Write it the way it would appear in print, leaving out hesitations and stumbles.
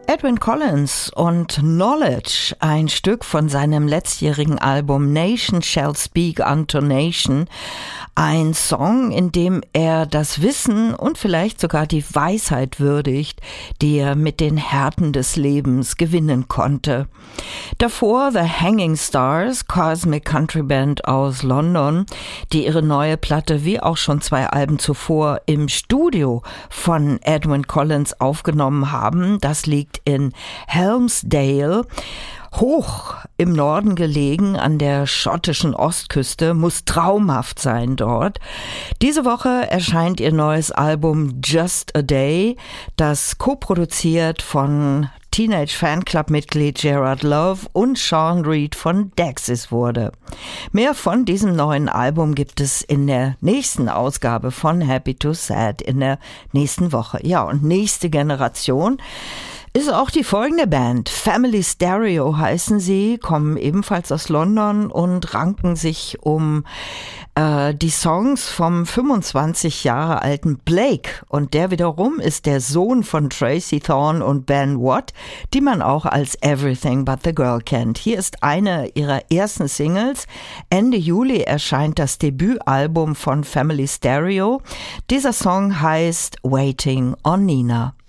Edwyn Collins und Knowledge, ein Stück von seinem letztjährigen Album Nation Shall Speak Unto Nation, ein Song, in dem er das Wissen und vielleicht sogar die Weisheit würdigt, die er mit den Härten des Lebens gewinnen konnte. Davor The Hanging Stars, Cosmic Country Band aus London, die ihre neue Platte wie auch schon 2 Alben zuvor im Studio von Edwyn Collins aufgenommen haben. Das liegt in Helmsdale, hoch im Norden gelegen an der schottischen Ostküste, muss traumhaft sein dort. Diese Woche erscheint ihr neues Album Just a Day, das co-produziert von Teenage Fanclub-Mitglied Gerard Love und Sean Reed von Dexys wurde. Mehr von diesem neuen Album gibt es in der nächsten Ausgabe von Happy to Sad in der nächsten Woche. Ja, und nächste Generation ist auch die folgende Band. Family Stereo heißen sie, kommen ebenfalls aus London und ranken sich um die Songs vom 25 Jahre alten Blake. Und der wiederum ist der Sohn von Tracy Thorn und Ben Watt, die man auch als Everything But the Girl kennt. Hier ist eine ihrer ersten Singles. Ende Juli erscheint das Debütalbum von Family Stereo. Dieser Song heißt Waiting on Nina.